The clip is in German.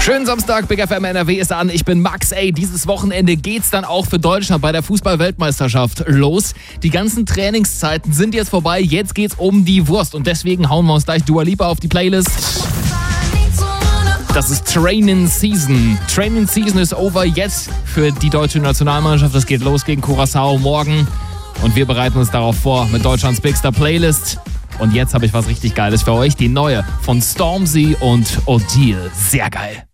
Schönen Samstag, Big FM NRW ist an. Ich bin Max. Dieses Wochenende geht's dann auch für Deutschland bei der Fußball-Weltmeisterschaft los. Die ganzen Trainingszeiten sind jetzt vorbei. Jetzt geht's um die Wurst. Und deswegen hauen wir uns gleich Dua Lipa auf die Playlist. Das ist Training Season. Training Season ist over jetzt für die deutsche Nationalmannschaft. Es geht los gegen Curaçao morgen. Und wir bereiten uns darauf vor mit Deutschlands Bigster Playlist. Und jetzt habe ich was richtig Geiles für euch. Die neue von Stormzy und Odile. Sehr geil.